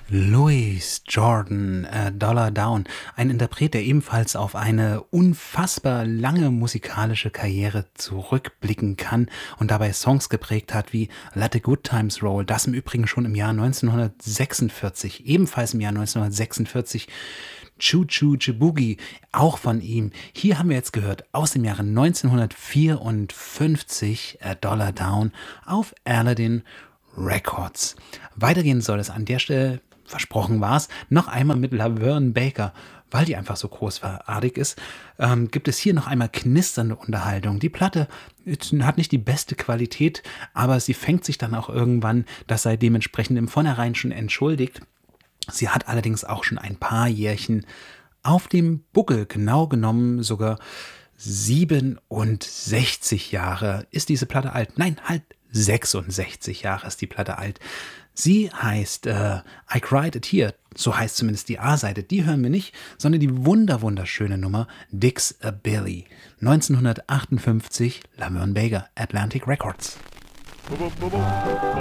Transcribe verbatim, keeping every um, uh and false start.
Louis Jordan, äh, Dollar Down, ein Interpret, der ebenfalls auf eine unfassbar lange musikalische Karriere zurückblicken kann und dabei Songs geprägt hat wie Let the Good Times Roll, das im Übrigen schon im Jahr neunzehnhundertsechsundvierzig, ebenfalls im Jahr neunzehnhundertsechsundvierzig, Choo Choo Boogie, auch von ihm. Hier haben wir jetzt gehört aus dem Jahre neunzehnhundertvierundfünfzig, äh, Dollar Down auf Aladdin Records. Weitergehen soll es an der Stelle, versprochen war es, noch einmal mit Laverne Baker. Weil die einfach so großartig ist, ähm, gibt es hier noch einmal knisternde Unterhaltung. Die Platte hat nicht die beste Qualität, aber sie fängt sich dann auch irgendwann, das sei dementsprechend im Vornherein schon entschuldigt. Sie hat allerdings auch schon ein paar Jährchen auf dem Buckel, genau genommen sogar siebenundsechzig Jahre ist diese Platte alt. Nein, halt sechsundsechzig Jahre ist die Platte alt. Sie heißt äh, I Cried a Tear, so heißt zumindest die A-Seite. Die hören wir nicht, sondern die wunder wunderschöne Nummer Dix a Billy. neunzehnhundertachtundfünfzig, Laverne Baker, Atlantic Records.